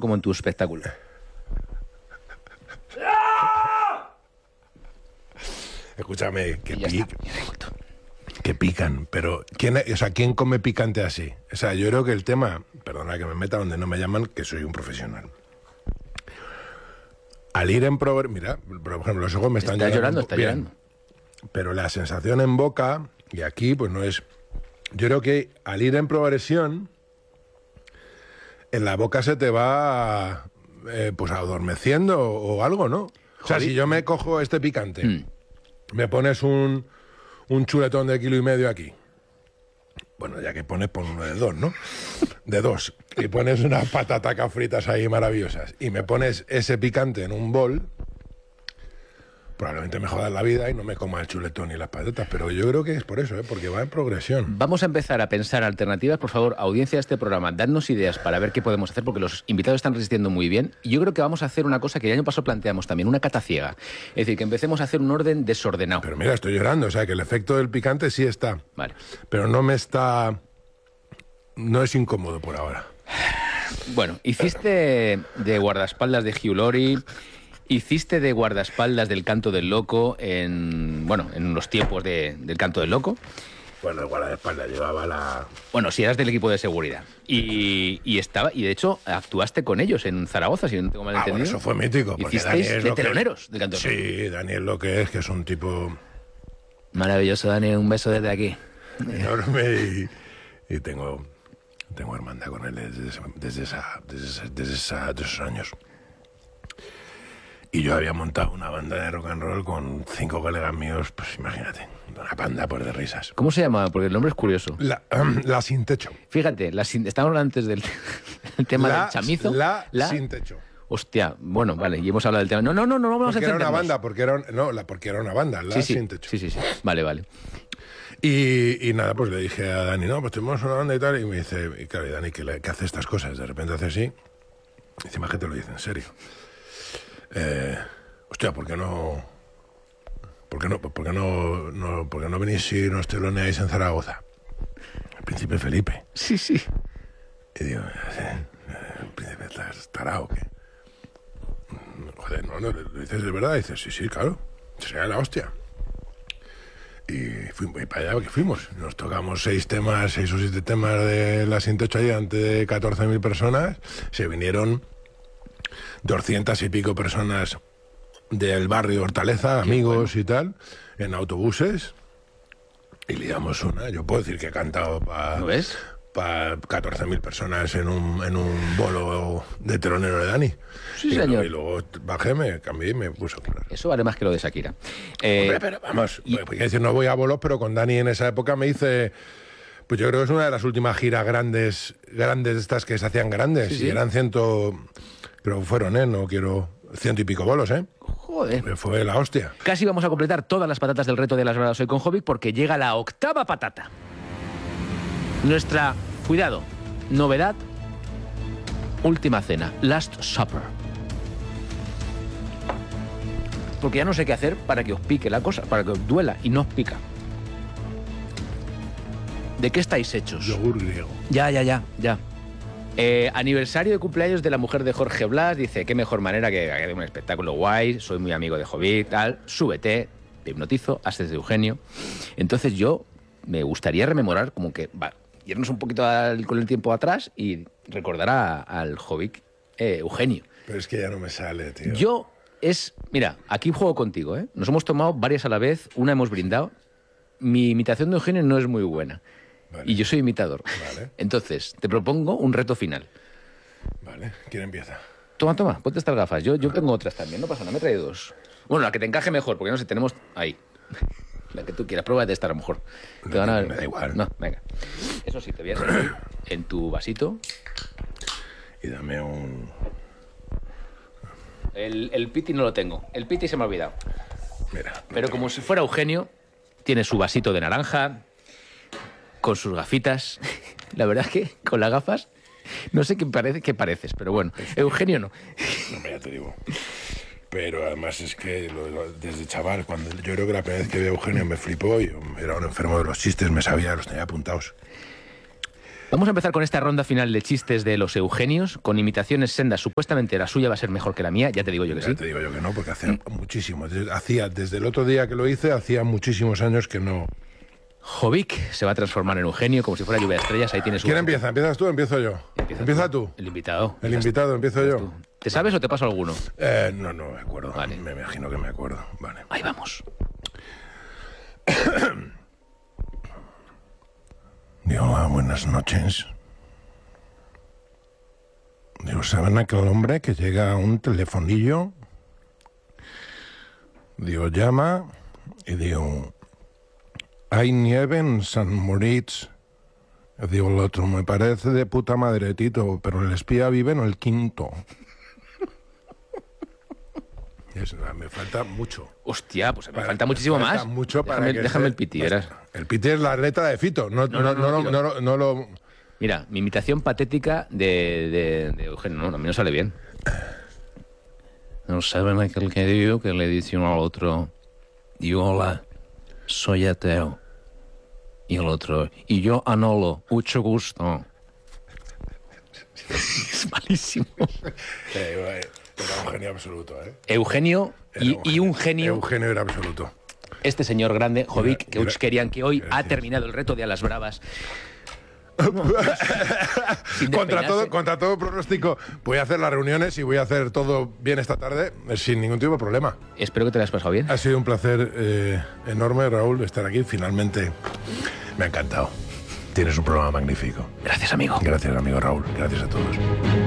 como en tu espectáculo. Escúchame, Ya que pican, pero ¿quién come picante así? O sea, yo creo que el tema, perdona que me meta donde no me llaman, que soy un profesional. Al ir en probar, mira, por ejemplo, los ojos me están llorando. Está llorando. Pero la sensación en boca, y aquí pues no es... Yo creo que al ir en progresión, en la boca se te va pues adormeciendo o algo, ¿no? O sea, si yo me cojo este picante, me pones un chuletón de 1,5 kilos aquí. Bueno, ya que pones, pon uno de 2, ¿no? De 2. Y pones unas patatacas fritas ahí maravillosas. Y me pones ese picante en un bol, probablemente me jodas la vida y no me coma el chuletón y las patatas. Pero yo creo que es por eso, porque va en progresión. Vamos a empezar a pensar alternativas. Por favor, audiencia de este programa, dadnos ideas para ver qué podemos hacer, porque los invitados están resistiendo muy bien. Y yo creo que vamos a hacer una cosa que el año pasado planteamos también, una cata ciega. Es decir, que empecemos a hacer un orden desordenado. Pero mira, estoy llorando. O sea, que el efecto del picante sí está. Vale. Pero no me está... No es incómodo por ahora. Bueno, hiciste de guardaespaldas de Hugh Laurie, hiciste de guardaespaldas del Canto del Loco en los tiempos del Canto del Loco. Bueno, el guardaespaldas llevaba la... Bueno, si eras del equipo de seguridad. Y de hecho actuaste con ellos en Zaragoza, si no tengo mal entendido. Bueno, eso fue mítico. Porque Hicisteis Dani es de lo que teloneros del Canto del Loco. Sí, Dani es lo que es un tipo Maravilloso, Dani, un beso desde aquí. enorme y tengo hermandad con él desde esos años. Y yo había montado una banda de rock and roll con 5 colegas míos, pues imagínate, una banda pues de risas. ¿Cómo se llama? Porque el nombre es curioso. La Sin Techo. Fíjate, estábamos hablando antes del tema del chamizo. La Sin Techo. Hostia, bueno, vale, y hemos hablado del tema. No vamos a Porque era una centrarnos. banda, porque era una banda, Sin Techo. Sí. Vale. Y nada, pues le dije a Dani, no, pues tenemos una banda y tal, y me dice, y claro, y Dani, que hace estas cosas, de repente hace así, y encima que te lo dice en serio. Hostia, ¿por qué no venís y nos teloneáis en Zaragoza? El Príncipe Felipe. Sí. Y digo, ¿el Príncipe estás tarao o qué? Joder, no, ¿lo dices de verdad? Y dices, sí, claro, sería la hostia. Y para allá que fuimos. Nos tocamos 6 o 7 temas de La Sin Techo allí ante de 14.000 personas. Se vinieron 200 y pico personas del barrio Hortaleza, amigos y tal, en autobuses. Y liamos una. Yo puedo decir que he cantado para 14.000 personas en un bolo de telonero de Dani. Sí, señor. Y luego bajé, me cambié y me puse a curar. Eso vale más que lo de Shakira. Hombre, pero vamos, porque decir, no voy a bolos, pero con Dani en esa época me hice... Pues yo creo que es una de las últimas giras grandes de estas que se hacían grandes. Sí. Y eran 100... Creo que fueron, no quiero... 100 y pico bolos, Joder. Fue la hostia. Casi vamos a completar todas las patatas del reto de las baladas hoy con Jovic, porque llega la 8ª patata. Nuestra, cuidado, novedad, última cena, Last Supper. Porque ya no sé qué hacer para que os pique la cosa, para que os duela y no os pica. ¿De qué estáis hechos? Yogur griego. Ya. Aniversario de cumpleaños de la mujer de Jorge Blas. Dice, qué mejor manera que hacer un espectáculo guay. Soy muy amigo de Jovic, tal. Súbete, te hipnotizo, haces de Eugenio. Entonces yo me gustaría rememorar como que... irnos un poquito con el tiempo atrás y recordar al Jovic Eugenio. Pero es que ya no me sale, tío. Mira, aquí juego contigo, ¿eh? Nos hemos tomado varias a la vez, una hemos brindado. Mi imitación de Eugenio no es muy buena. Vale. Y yo soy imitador. Vale. Entonces, te propongo un reto final. Vale, ¿quién empieza? Toma, ponte estas gafas. Yo tengo otras también, no pasa nada, me trae 2. Bueno, la que te encaje mejor, porque no sé, tenemos ahí. La que tú quieras, prueba de esta a lo mejor. Me da igual. No, venga. Eso sí, te voy a servir en tu vasito. Y dame un... El piti no lo tengo. El piti se me ha olvidado. Mira. Pero como si fuera Eugenio, tiene su vasito de naranja, con sus gafitas. La verdad es que con las gafas no sé qué pareces, pero bueno. Eugenio no. No, ya te digo. Pero además es que desde chaval, yo creo que la primera vez que vi a Eugenio me flipó. Yo era un enfermo de los chistes, los tenía apuntados. Vamos a empezar con esta ronda final de chistes de los Eugenios, con imitaciones sendas. Supuestamente la suya va a ser mejor que la mía, ya te digo yo que Ya sí. te digo yo que no, porque hacía muchísimo. Desde el otro día que lo hice, hacía muchísimos años que no. Jovic se va a transformar en Eugenio como si fuera lluvia de estrellas. Ahí tienes ¿Quién empieza? ¿Empiezas tú o empiezo yo? Empieza tú. El invitado. El invitado, empiezo yo. ¿Te sabes o te paso alguno? No me acuerdo. Vale. Me imagino que me acuerdo. Vale. Ahí vamos. Digo, hola, buenas noches. Digo, ¿saben aquel hombre que llega a un telefonillo? Digo, llama y digo, ¿hay nieve en San Moritz? Digo el otro, me parece de puta madre, Tito, pero el espía vive en el quinto. Me falta mucho. Hostia, pues me falta muchísimo Me más. falta mucho para que déjame se- el piti, verás. El piti es la letra de Fito. No lo... Mira, mi imitación patética de Eugenio. No, a mí no sale bien. No saben aquel que digo que le dice uno al otro, y hola, soy ateo. Y el otro, y yo Anolo, mucho gusto. Es malísimo. Era un genio absoluto, ¿eh? Eugenio y un genio, Eugenio era absoluto. este señor grande, Jovic, que Gra- querían que hoy ha gracias. terminado el reto de a las bravas. Sin Contra despeinarse. todo pronóstico, voy a hacer las reuniones y voy a hacer todo bien esta tarde sin ningún tipo de problema. Espero que te lo hayas pasado bien. Ha sido un placer enorme, Raúl, estar aquí. Finalmente me ha encantado. Tienes un programa magnífico. Gracias, amigo. Gracias, amigo Raúl. Gracias a todos.